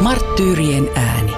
Marttyyrien ääni.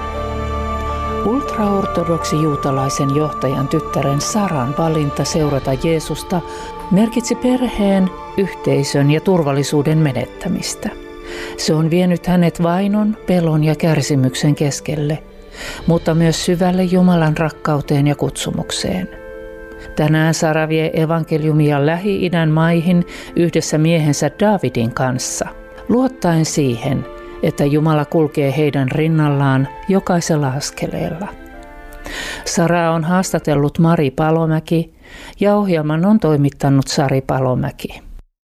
Ultraortodoksi juutalaisen johtajan tyttären Saran valinta seurata Jeesusta merkitsi perheen, yhteisön ja turvallisuuden menettämistä. Se on vienyt hänet vainon, pelon ja kärsimyksen keskelle, mutta myös syvälle Jumalan rakkauteen ja kutsumukseen. Tänään Sara vie evankeliumia Lähi-idän maihin yhdessä miehensä Davidin kanssa, luottaen siihen, että Jumala kulkee heidän rinnallaan jokaisella askeleella. Sara on haastatellut Mari Palomäki ja ohjelman on toimittanut Sari Palomäki.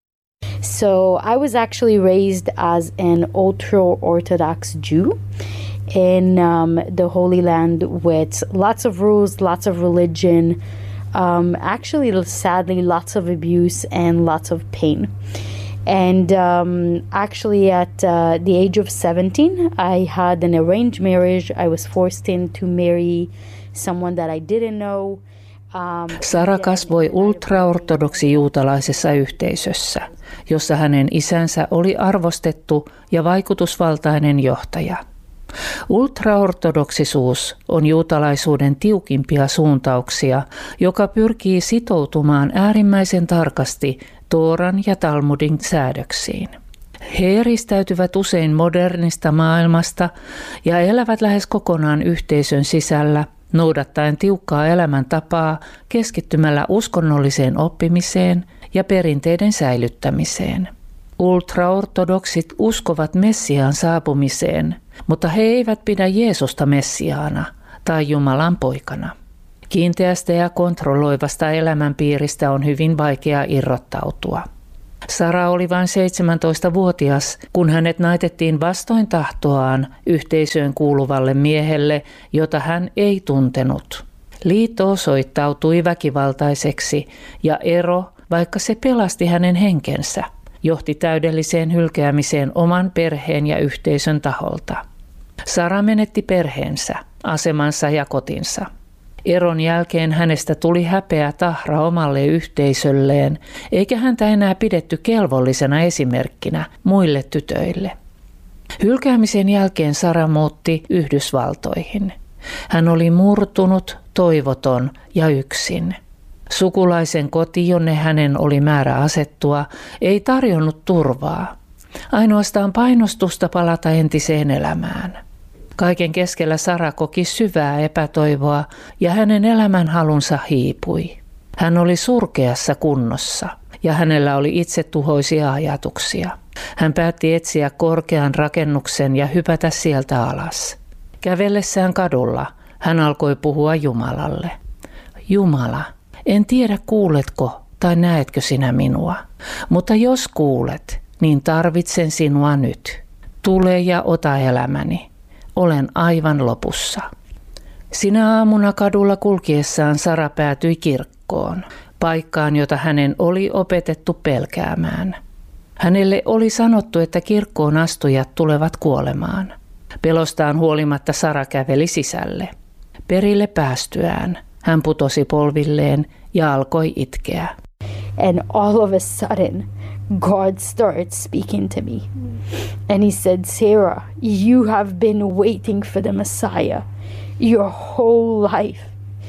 So I was actually raised as an ultra-Orthodox Jew in the Holy Land with lots of rules, lots of religion, actually sadly lots of abuse and lots of pain. And actually at the age of 17, I had an arranged marriage. I was forced to marry someone that I didn't know. Sara kasvoi ultraortodoksi juutalaisessa yhteisössä, jossa hänen isänsä oli arvostettu ja vaikutusvaltainen johtaja. Ultraortodoksisuus on juutalaisuuden tiukimpia suuntauksia, joka pyrkii sitoutumaan äärimmäisen tarkasti Tooran ja Talmudin säädöksiin. He eristäytyvät usein modernista maailmasta ja elävät lähes kokonaan yhteisön sisällä, noudattaen tiukkaa elämäntapaa keskittymällä uskonnolliseen oppimiseen ja perinteiden säilyttämiseen. Ultraortodoksit uskovat Messiaan saapumiseen, mutta he eivät pidä Jeesusta Messiaana tai Jumalan poikana. Kiinteästä ja kontrolloivasta elämänpiiristä on hyvin vaikea irrottautua. Sara oli vain 17-vuotias, kun hänet naitettiin vastoin tahtoaan yhteisöön kuuluvalle miehelle, jota hän ei tuntenut. Liitto osoittautui väkivaltaiseksi ja ero, vaikka se pelasti hänen henkensä, johti täydelliseen hylkäämiseen oman perheen ja yhteisön taholta. Sara menetti perheensä, asemansa ja kotinsa. Eron jälkeen hänestä tuli häpeä tahra omalle yhteisölleen, eikä häntä enää pidetty kelvollisena esimerkkinä muille tytöille. Hylkäämisen jälkeen Sara muutti Yhdysvaltoihin. Hän oli murtunut, toivoton ja yksin. Sukulaisen koti, jonne hänen oli määrä asettua, ei tarjonnut turvaa. Ainoastaan painostusta palata entiseen elämään. Kaiken keskellä Sara koki syvää epätoivoa ja hänen elämänhalunsa hiipui. Hän oli surkeassa kunnossa ja hänellä oli itsetuhoisia ajatuksia. Hän päätti etsiä korkean rakennuksen ja hypätä sieltä alas. Kävellessään kadulla hän alkoi puhua Jumalalle. Jumala, en tiedä kuuletko tai näetkö sinä minua, mutta jos kuulet, niin tarvitsen sinua nyt. Tule ja ota elämäni. Olen aivan lopussa. Sinä aamuna kadulla kulkiessaan Sara päätyi kirkkoon, paikkaan, jota hänen oli opetettu pelkäämään. Hänelle oli sanottu, että kirkkoon astujat tulevat kuolemaan. Pelostaan huolimatta Sara käveli sisälle. Perille päästyään hän putosi polvilleen ja alkoi itkeä. And all of a sudden, God started speaking to me. And he said, Sarah, you have been waiting for the Messiah your whole life.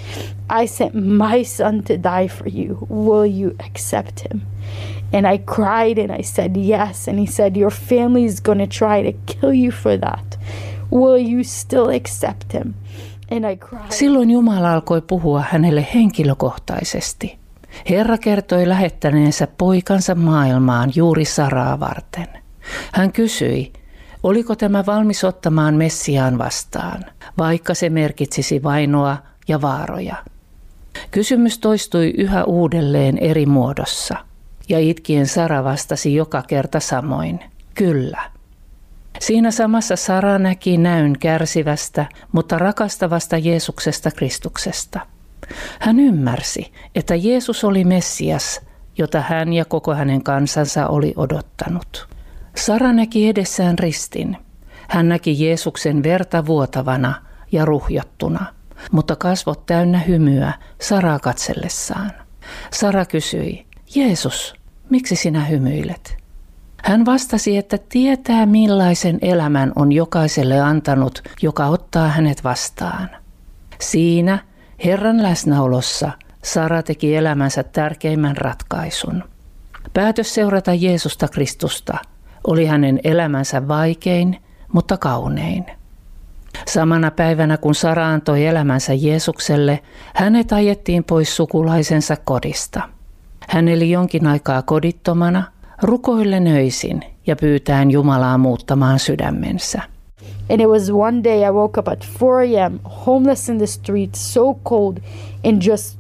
I sent my son to die for you. Will you accept him? And I cried and I said, yes. And he said, your family is going to try to kill you for that. Will you still accept him? And I cried. Silloin Jumala alkoi puhua hänelle henkilökohtaisesti. Herra kertoi lähettäneensä poikansa maailmaan juuri Saraa varten. Hän kysyi, oliko tämä valmis ottamaan Messiaan vastaan, vaikka se merkitsisi vainoa ja vaaroja. Kysymys toistui yhä uudelleen eri muodossa, ja itkien Sara vastasi joka kerta samoin, kyllä. Siinä samassa Sara näki näyn kärsivästä, mutta rakastavasta Jeesuksesta Kristuksesta. Hän ymmärsi, että Jeesus oli Messias, jota hän ja koko hänen kansansa oli odottanut. Sara näki edessään ristin. Hän näki Jeesuksen verta vuotavana ja ruhjottuna, mutta kasvot täynnä hymyä Saraa katsellessaan. Sara kysyi, Jeesus, miksi sinä hymyilet? Hän vastasi, että tietää millaisen elämän on jokaiselle antanut, joka ottaa hänet vastaan. Siinä Herran läsnäolossa Sara teki elämänsä tärkeimmän ratkaisun. Päätös seurata Jeesusta Kristusta oli hänen elämänsä vaikein, mutta kaunein. Samana päivänä kun Sara antoi elämänsä Jeesukselle, hänet ajettiin pois sukulaisensa kodista. Hän eli jonkin aikaa kodittomana, rukoillen öisin ja pyytäen Jumalaa muuttamaan sydämensä. And it was one day I woke up at 4 a.m., homeless in the street, so cold, and just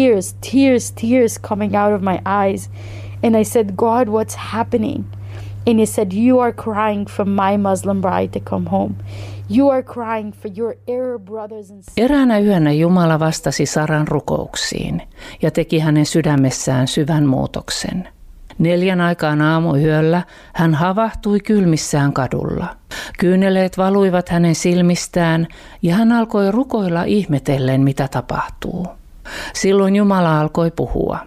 tears coming out of my eyes. And I said, God, what's happening? And he said, you are crying for my Muslim bride to come home. You are crying for your Arab brothers and sisters. Eräänä yönä Jumala vastasi Saran rukouksiin ja teki hänen sydämessään syvän muutoksen. 4 aikaan aamuyöllä hän havahtui kylmissään kadulla. Kyyneleet valuivat hänen silmistään ja hän alkoi rukoilla ihmetellen, mitä tapahtuu. Silloin Jumala alkoi puhua.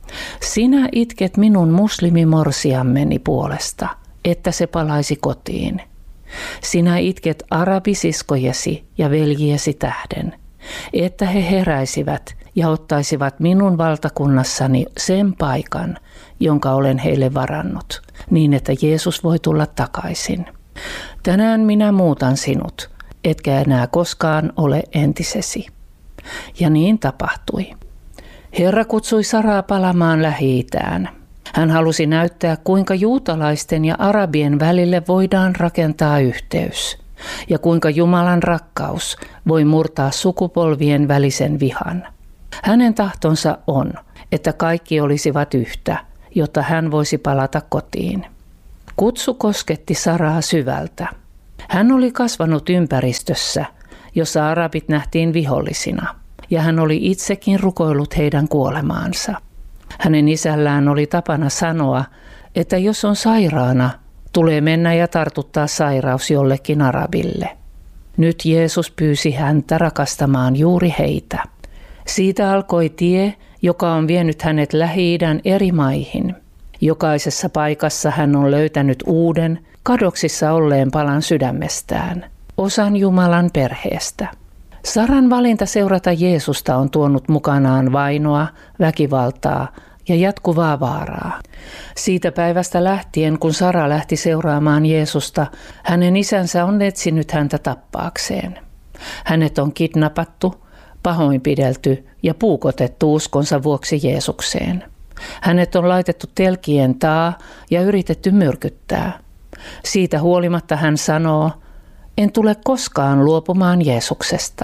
Sinä itket minun muslimimorsiammeni puolesta, että se palaisi kotiin. Sinä itket arabisiskojesi ja veljiesi tähden, että he heräisivät ja ottaisivat minun valtakunnassani sen paikan, jonka olen heille varannut, niin että Jeesus voi tulla takaisin. Tänään minä muutan sinut, etkä enää koskaan ole entisesi. Ja niin tapahtui. Herra kutsui Saraa palaamaan Lähi-itään. Hän halusi näyttää, kuinka juutalaisten ja arabien välille voidaan rakentaa yhteys ja kuinka Jumalan rakkaus voi murtaa sukupolvien välisen vihan. Hänen tahtonsa on, että kaikki olisivat yhtä, jotta hän voisi palata kotiin. Kutsu kosketti Saraa syvältä. Hän oli kasvanut ympäristössä, jossa arabit nähtiin vihollisina, ja hän oli itsekin rukoillut heidän kuolemaansa. Hänen isällään oli tapana sanoa, että jos on sairaana, tulee mennä ja tartuttaa sairaus jollekin arabille. Nyt Jeesus pyysi häntä rakastamaan juuri heitä. Siitä alkoi tie, joka on vienyt hänet Lähi-idän eri maihin. Jokaisessa paikassa hän on löytänyt uuden, kadoksissa olleen palan sydämestään, osan Jumalan perheestä. Saran valinta seurata Jeesusta on tuonut mukanaan vainoa, väkivaltaa ja jatkuvaa vaaraa. Siitä päivästä lähtien, kun Sara lähti seuraamaan Jeesusta, hänen isänsä on etsinyt häntä tappaakseen. Hänet on kidnappattu, pahoinpidelty ja puukotettu uskonsa vuoksi Jeesukseen. Hänet on laitettu telkien taa ja yritetty myrkyttää. Siitä huolimatta hän sanoo, en tule koskaan luopumaan Jeesuksesta.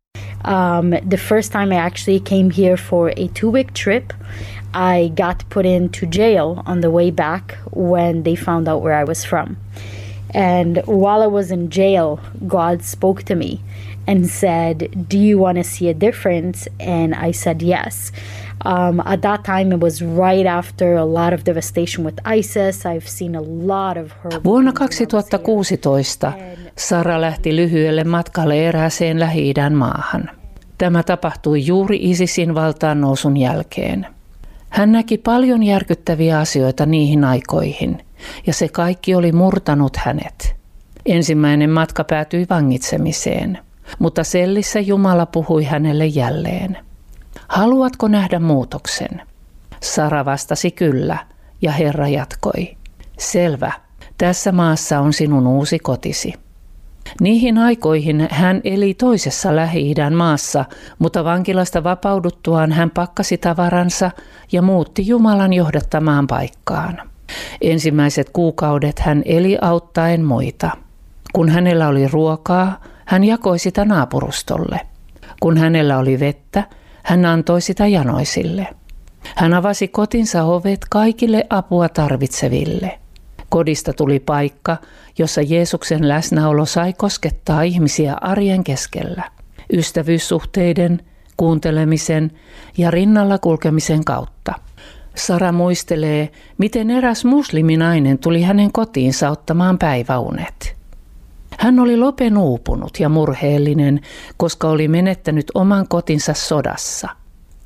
The first time I actually came here for a 2-week trip, I got put into jail on the way back when they found out where I was from. And while I was in jail, God spoke to me and said, do you want to see a difference? And I said yes. At that time, it was right after a lot of devastation with ISIS. I've seen a lot of her. Vuonna 2016 Sara lähti lyhyelle matkalle erääseen Lähi-idän maahan. Tämä tapahtui juuri ISISin valtaan nousun jälkeen. Hän näki paljon järkyttäviä asioita niihin aikoihin, ja se kaikki oli murtanut hänet. Ensimmäinen matka päätyi vangitsemiseen, mutta sellissä Jumala puhui hänelle jälleen. Haluatko nähdä muutoksen? Sara vastasi kyllä, ja Herra jatkoi. Selvä, tässä maassa on sinun uusi kotisi. Niihin aikoihin hän eli toisessa Lähi-idän maassa, mutta vankilasta vapauduttuaan hän pakkasi tavaransa ja muutti Jumalan johdattamaan paikkaan. Ensimmäiset kuukaudet hän eli auttaen muita. Kun hänellä oli ruokaa, hän jakoi sitä naapurustolle. Kun hänellä oli vettä, hän antoi sitä janoisille. Hän avasi kotinsa ovet kaikille apua tarvitseville. Kodista tuli paikka, jossa Jeesuksen läsnäolo sai koskettaa ihmisiä arjen keskellä, ystävyyssuhteiden, kuuntelemisen ja rinnalla kulkemisen kautta. Sara muistelee, miten eräs musliminainen tuli hänen kotiinsa ottamaan päiväunet. Hän oli lopen uupunut ja murheellinen, koska oli menettänyt oman kotinsa sodassa.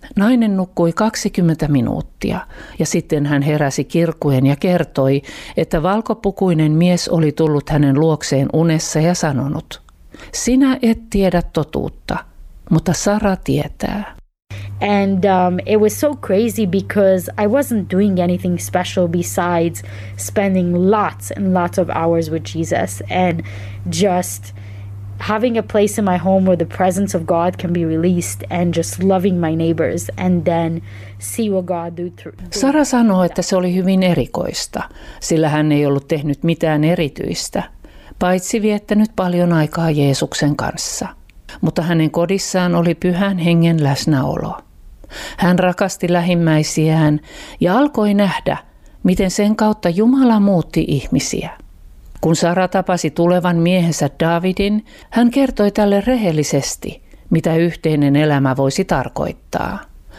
Nainen nukkui 20 minuuttia ja sitten hän heräsi kirkuen ja kertoi, että valkopukuinen mies oli tullut hänen luokseen unessa ja sanonut: "Sinä et tiedä totuutta, mutta Sara tietää." And it was so crazy because I wasn't doing anything special besides spending lots and lots of hours with Jesus and just having a place in my home where the presence of God can be released and just loving my neighbors and then see what God do through. Sara sanoi, että se oli hyvin erikoista, sillä hän ei ollut tehnyt mitään erityistä, paitsi viettänyt paljon aikaa Jeesuksen kanssa. Mutta hänen kodissaan oli Pyhän Hengen läsnäolo. Hän rakasti lähimmäisiään ja alkoi nähdä, miten sen kautta Jumala muutti ihmisiä. Kun Sara tapasi tulevan miehensä Davidin, hän kertoi tälle rehellisesti, mitä yhteinen elämä voisi tarkoittaa.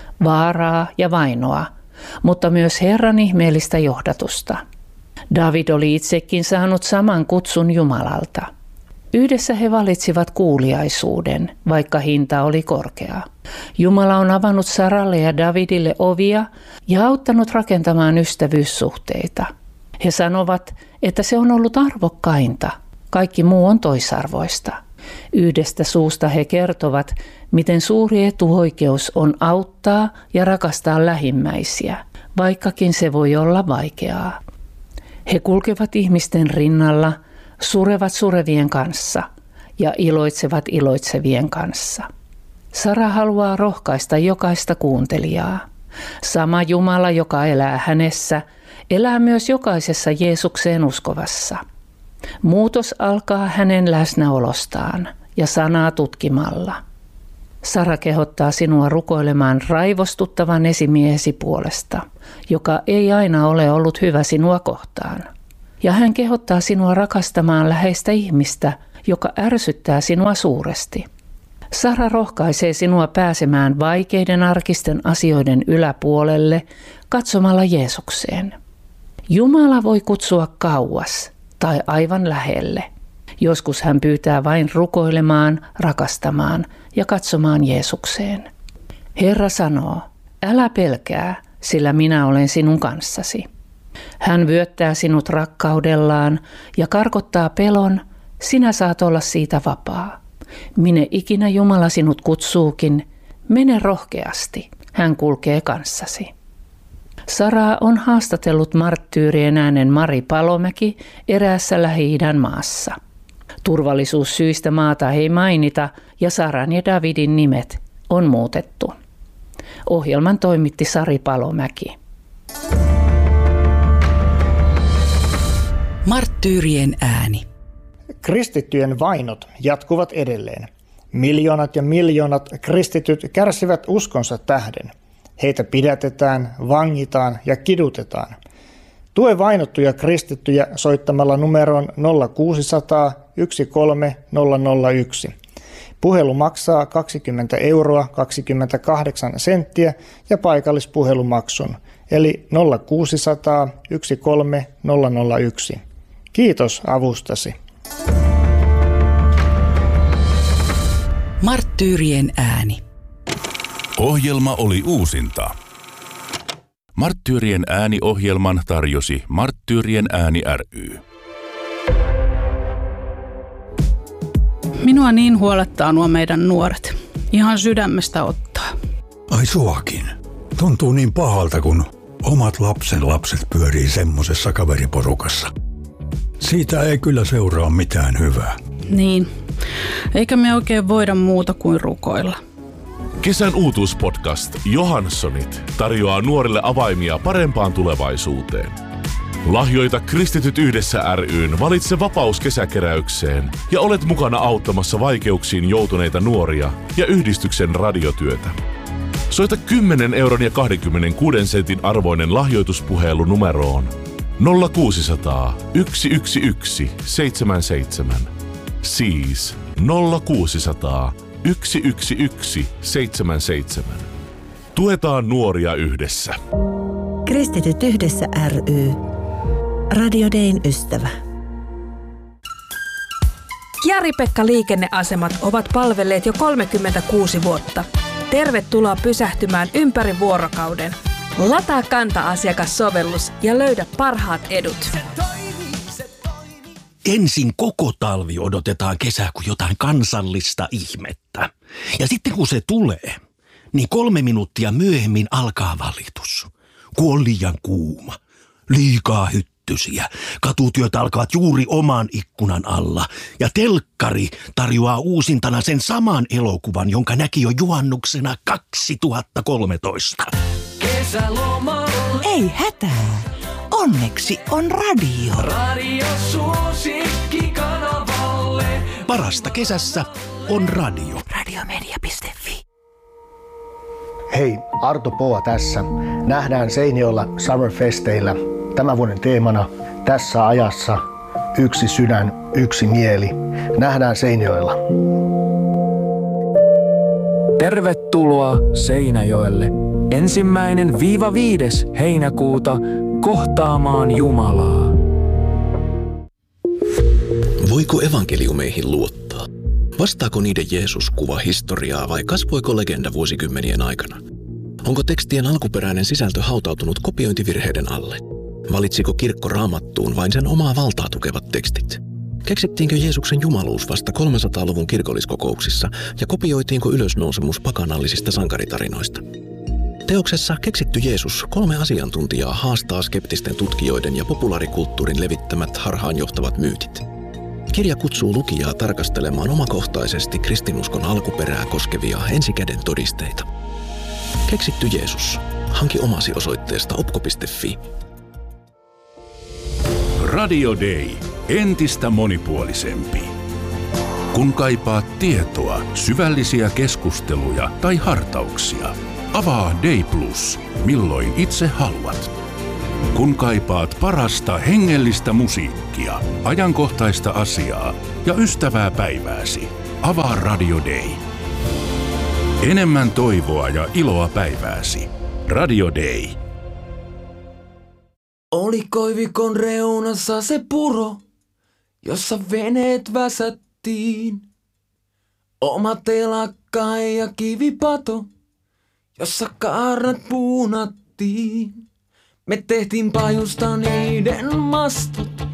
Vaaraa ja vainoa, mutta myös Herran ihmeellistä johdatusta. David oli itsekin saanut saman kutsun Jumalalta. Yhdessä he valitsivat kuuliaisuuden, vaikka hinta oli korkea. Jumala on avannut Saralle ja Davidille ovia ja auttanut rakentamaan ystävyyssuhteita. He sanovat, että se on ollut arvokkainta. Kaikki muu on toisarvoista. Yhdestä suusta he kertovat, miten suuri etuoikeus on auttaa ja rakastaa lähimmäisiä, vaikkakin se voi olla vaikeaa. He kulkevat ihmisten rinnalla, surevat surevien kanssa ja iloitsevat iloitsevien kanssa. Sara haluaa rohkaista jokaista kuuntelijaa. Sama Jumala, joka elää hänessä, elää myös jokaisessa Jeesukseen uskovassa. Muutos alkaa hänen läsnäolostaan ja sanaa tutkimalla. Sara kehottaa sinua rukoilemaan raivostuttavan esimiehesi puolesta, joka ei aina ole ollut hyvä sinua kohtaan. Ja hän kehottaa sinua rakastamaan läheistä ihmistä, joka ärsyttää sinua suuresti. Sara rohkaisee sinua pääsemään vaikeiden arkisten asioiden yläpuolelle katsomalla Jeesukseen. Jumala voi kutsua kauas tai aivan lähelle. Joskus hän pyytää vain rukoilemaan, rakastamaan ja katsomaan Jeesukseen. Herra sanoo, älä pelkää, sillä minä olen sinun kanssasi. Hän vyöttää sinut rakkaudellaan ja karkottaa pelon, sinä saat olla siitä vapaa. Minne ikinä Jumala sinut kutsuukin, mene rohkeasti, hän kulkee kanssasi. Saraa on haastatellut marttyyrien äänen Mari Palomäki eräässä Lähi-idän maassa. Turvallisuussyistä maata ei mainita ja Saran ja Davidin nimet on muutettu. Ohjelman toimitti Sari Palomäki. Marttyyrien ääni. Kristittyjen vainot jatkuvat edelleen. Miljoonat ja miljoonat kristityt kärsivät uskonsa tähden. Heitä pidätetään, vangitaan ja kidutetaan. Tue vainottuja kristittyjä soittamalla numeroon 0600 13001. Puhelu maksaa 20 euroa 28 senttiä ja paikallispuhelumaksun, eli 0600 13001. Kiitos avustasi. Marttyyrien ääni. Ohjelma oli uusinta. Marttyyrien ääni-ohjelman tarjosi Marttyyrien ääni ry. Minua niin huolettaa nuo meidän nuoret. Ihan sydämestä ottaa. Ai suakin. Tuntuu niin pahalta, kun omat lapset pyörii semmosessa kaveriporukassa. Siitä ei kyllä seuraa mitään hyvää. Niin. Eikä me oikein voida muuta kuin rukoilla. Kesän uutuuspodcast Johanssonit tarjoaa nuorille avaimia parempaan tulevaisuuteen. Lahjoita Kristityt yhdessä ry:n Valitse vapaus kesäkeräykseen ja olet mukana auttamassa vaikeuksiin joutuneita nuoria ja yhdistyksen radiotyötä. Soita 10 euron ja 26 sentin arvoinen lahjoituspuhelu numeroon 0600 111 77. Siis 0600 111 77. Tuetaan nuoria yhdessä. Kristityt yhdessä ry. Radio Dayn ystävä. Jari-Pekka liikenneasemat ovat palvelleet jo 36 vuotta. Tervetuloa pysähtymään ympäri vuorokauden. Lataa Kanta-asiakassovellus ja löydä parhaat edut. Ensin koko talvi odotetaan kesää kuin jotain kansallista ihmettä. Ja sitten kun se tulee, niin 3 minuuttia myöhemmin alkaa valitus. Kun on liian kuuma, liikaa hyttysiä, katutyöt alkavat juuri oman ikkunan alla. Ja telkkari tarjoaa uusintana sen saman elokuvan, jonka näki jo juhannuksena 2013. Ei hätää. Onneksi on radio. Radio suosikkikanavalle. Parasta kesässä on radio. Radiomedia.fi. Hei, Arto Poa tässä. Nähdään Seinäjoella Summerfesteillä. Tämän vuoden teemana tässä ajassa yksi sydän, yksi mieli. Nähdään Seinäjoella. Tervetuloa Seinäjoelle 1.–5. heinäkuuta kohtaamaan Jumalaa. Voiko evankeliumeihin luottaa? Vastaako niiden Jeesus kuva historiaa vai kasvoiko legenda vuosikymmenien aikana? Onko tekstien alkuperäinen sisältö hautautunut kopiointivirheiden alle? Valitsiko kirkko Raamattuun vain sen omaa valtaa tukevat tekstit? Keksittiinkö Jeesuksen jumaluus vasta 300-luvun kirkolliskokouksissa ja kopioitiinko ylösnousemus pakanallisista sankaritarinoista? Teoksessa Keksitty Jeesus 3 asiantuntijaa haastaa skeptisten tutkijoiden ja populaarikulttuurin levittämät harhaanjohtavat myytit. Kirja kutsuu lukijaa tarkastelemaan omakohtaisesti kristinuskon alkuperää koskevia ensikäden todisteita. Keksitty Jeesus. Hanki omasi osoitteesta opko.fi. Radio Day. Entistä monipuolisempi. Kun kaipaat tietoa, syvällisiä keskusteluja tai hartauksia, avaa Day Plus, milloin itse haluat. Kun kaipaat parasta hengellistä musiikkia, ajankohtaista asiaa ja ystävää päivääsi, avaa Radio Day. Enemmän toivoa ja iloa päivääsi. Radio Day. Oli koivikon reunassa se puro, jossa veneet väsättiin. Oma telakka ja kivipato, jossa kaarnat puunattiin. Me tehtiin pajusta niiden mastot